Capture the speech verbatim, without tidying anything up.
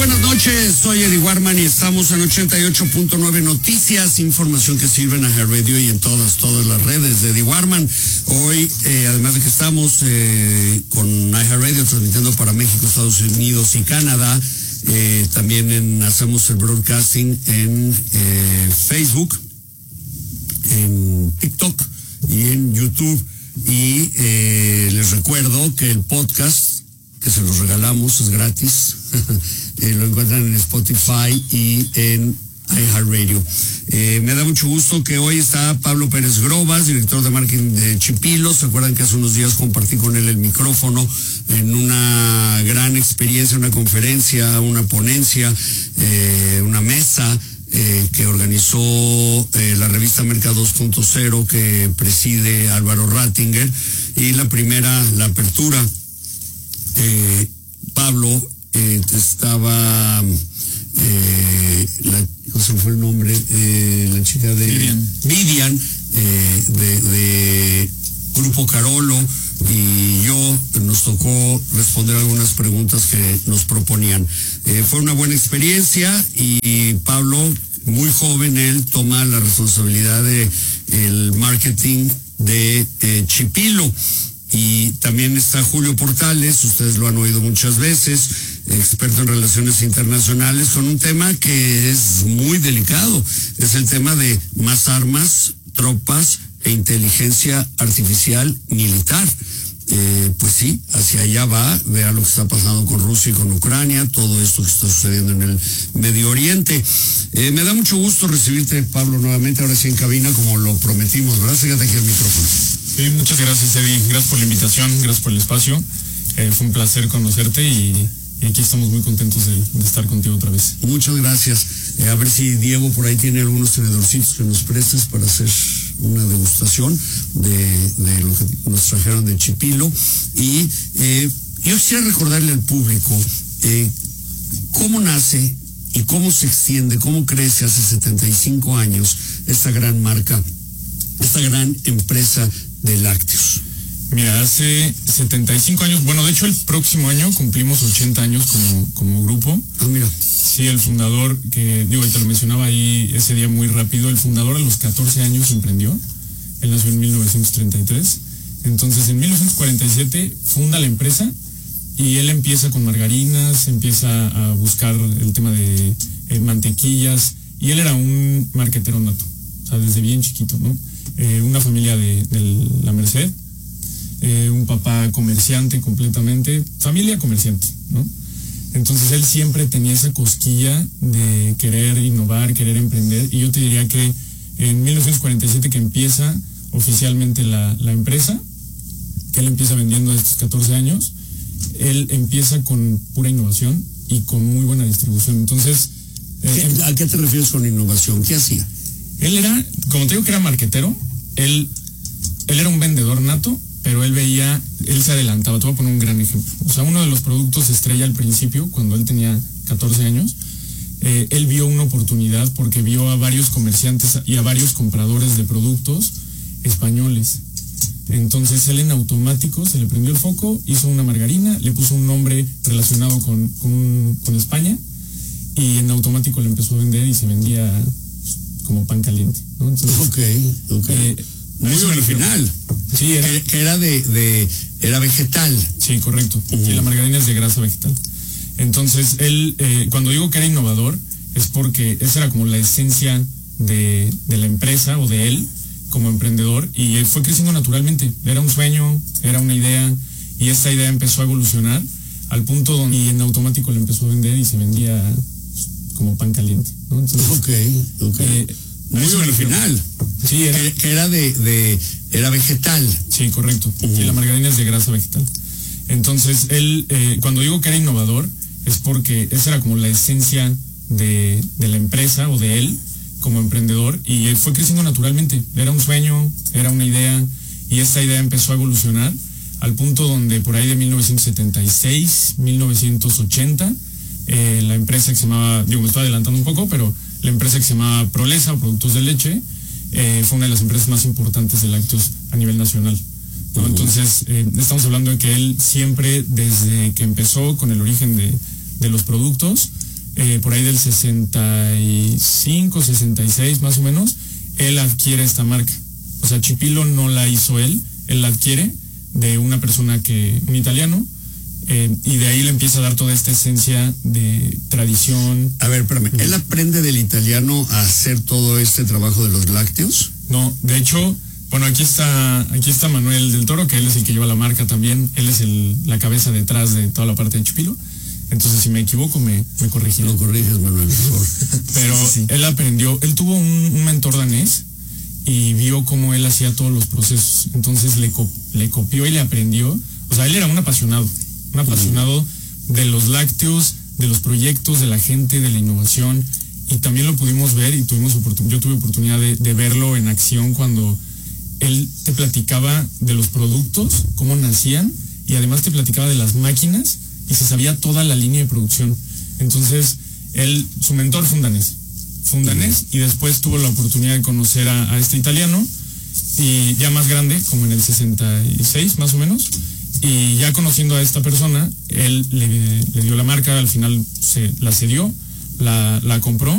buenas noches, soy Eddie Warman y estamos en ochenta y ocho punto nueve Noticias, información que sirve en iHeart Radio y en todas, todas las redes de Eddie Warman. Hoy, eh, además de que estamos eh, con iHeart Radio transmitiendo para México, Estados Unidos y Canadá, eh, también en, hacemos el broadcasting en eh, Facebook, en TikTok y en YouTube. Y eh, les recuerdo que el podcast que se los regalamos es gratis. eh, lo encuentran en Spotify y en iHeartRadio. Eh, me da mucho gusto que hoy está Pablo Pérez Grobas, director de marketing de Chipilo. Se acuerdan que hace unos días compartí con él el micrófono en una gran experiencia, una conferencia, una ponencia, eh, una mesa eh, que organizó eh, la revista Merca dos punto cero que preside Álvaro Rattinger, y la primera, la apertura. Eh, Pablo eh, estaba eh, la, ¿cómo se fue el nombre? Eh, la chica de Vivian, Vivian eh, de, de Grupo Carolo, y yo nos tocó responder algunas preguntas que nos proponían. Eh, fue una buena experiencia y Pablo, muy joven, él toma la responsabilidad de el marketing de eh, Chipilo. Y también está Julio Portales, ustedes lo han oído muchas veces, experto en relaciones internacionales, con un tema que es muy delicado. Es el tema de más armas, tropas e inteligencia artificial militar. Eh, pues sí, hacia allá va. Vea lo que está pasando con Rusia y con Ucrania, todo esto que está sucediendo en el Medio Oriente. Eh, me da mucho gusto recibirte, Pablo, nuevamente, ahora sí en cabina, como lo prometimos, ¿verdad? Fíjate aquí el micrófono. Sí, muchas gracias, Eddie. Gracias por la invitación, gracias por el espacio. Eh, fue un placer conocerte y, y aquí estamos muy contentos de, de estar contigo otra vez. Muchas gracias. Eh, a ver si Diego por ahí tiene algunos tenedorcitos que nos prestes para hacer una degustación de, de lo que nos trajeron de Chipilo. Y eh, yo quisiera recordarle al público eh, cómo nace y cómo se extiende, cómo crece hace setenta y cinco años esta gran marca, esta gran empresa de lácteos. Mira, hace setenta y cinco años, bueno, de hecho el próximo año cumplimos ochenta años como, como grupo. Ah, mira. Sí, el fundador, que digo, te lo mencionaba ahí ese día muy rápido, el fundador a los catorce años emprendió. Él nació en mil novecientos treinta y tres. Entonces, en mil novecientos cuarenta y siete funda la empresa y él empieza con margarinas, empieza a buscar el tema de eh, mantequillas, y él era un marquetero nato, o sea, desde bien chiquito, ¿no? Eh, una familia de, de la Merced, eh, un papá comerciante completamente, familia comerciante, ¿no? Entonces él siempre tenía esa cosquilla de querer innovar, querer emprender, y yo te diría que en mil novecientos cuarenta y siete que empieza oficialmente la, la empresa, que él empieza vendiendo a estos catorce años, él empieza con pura innovación y con muy buena distribución. Entonces, eh, ¿a qué te refieres con innovación? ¿Qué hacía? Él era, como te digo que era marquetero, él, él era un vendedor nato, pero él veía, él se adelantaba. Te voy a poner un gran ejemplo. O sea, uno de los productos estrella al principio, cuando él tenía catorce años, eh, él vio una oportunidad porque vio a varios comerciantes y a varios compradores de productos españoles. Entonces él en automático se le prendió el foco, hizo una margarina, le puso un nombre relacionado con, con, con España, y en automático le empezó a vender y se vendía como pan caliente, ¿no? Entonces, ok, ok. Eh, Muy original. Sí, era, que, que era de, de, era vegetal. Sí, correcto. Uh-huh. Sí, la margarina es de grasa vegetal. Entonces, él, eh, cuando digo que era innovador, es porque esa era como la esencia de, de la empresa o de él como emprendedor, y él fue creciendo naturalmente. Era un sueño, era una idea, y esta idea empezó a evolucionar al punto donde y en automático le empezó a vender y se vendía como pan caliente, ¿no? Entonces, ok, ok. Eh, Muy original. Sí, era, que, que era de, de, era vegetal. Sí, correcto. Uh-huh. Sí, la margarina es de grasa vegetal. Entonces, él, eh, cuando digo que era innovador, es porque esa era como la esencia de, de la empresa o de él como emprendedor, y él fue creciendo naturalmente. Era un sueño, era una idea, y esta idea empezó a evolucionar al punto donde por ahí de mil novecientos setenta y seis, mil novecientos ochenta, eh, la empresa que se llamaba, digo, me estoy adelantando un poco, pero la empresa que se llamaba Prolesa, o Productos de Leche, eh, fue una de las empresas más importantes de lácteos a nivel nacional, ¿no? Uh-huh. Entonces, eh, estamos hablando de que él siempre, desde que empezó con el origen de, de los productos, eh, por ahí del sesenta y cinco, sesenta y seis más o menos, él adquiere esta marca. O sea, Chipilo no la hizo él, él la adquiere de una persona que, un italiano, eh, y de ahí le empieza a dar toda esta esencia de tradición. A ver, espérame, ¿él aprende del italiano a hacer todo este trabajo de los lácteos? No, de hecho, bueno, aquí está, aquí está Manuel del Toro, que él es el que lleva la marca también, él es el, la cabeza detrás de toda la parte de Chipilo. Entonces, si me equivoco, me, me corregiré. Lo corriges, Manuel, por favor. Pero sí, sí. Él aprendió, él tuvo un, un mentor danés y vio cómo él hacía todos los procesos. Entonces le, le copió y le aprendió. O sea, él era un apasionado, un apasionado uh-huh. de los lácteos, de los proyectos, de la gente, de la innovación. Y también lo pudimos ver y tuvimos oportun- yo tuve oportunidad de, de verlo en acción cuando él te platicaba de los productos, cómo nacían, y además te platicaba de las máquinas y se sabía toda la línea de producción. Entonces, él, su mentor fue un danés, fue un danés, y después tuvo la oportunidad de conocer a, a este italiano, y ya más grande, como en el sesenta y seis más o menos, y ya conociendo a esta persona, él le, le dio la marca, al final se la cedió, la, la compró,